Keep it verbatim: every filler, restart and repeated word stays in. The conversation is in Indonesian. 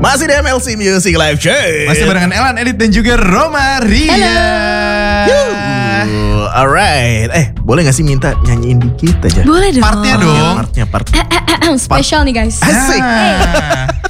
Masih di M L C Music Live Show. Masih barengan Elan, Edit dan juga Roma Ria. Yuh, alright. Eh, boleh gak sih minta nyanyiin dikit aja? Boleh dong. Partnya dong. Partnya, partnya. Spesial nih guys. Asik. Nah.